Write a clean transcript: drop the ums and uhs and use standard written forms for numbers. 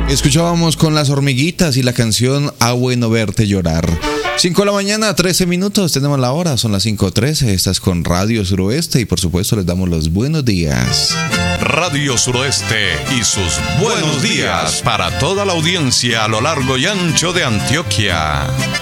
Escuchábamos con Las Hormiguitas y la canción A Bueno Verte Llorar. 5 de la mañana, 13 minutos, tenemos la hora, son las 5:13. Estás con Radio Suroeste y por supuesto les damos los buenos días. Radio Suroeste y sus buenos días para toda la audiencia a lo largo y ancho de Antioquia.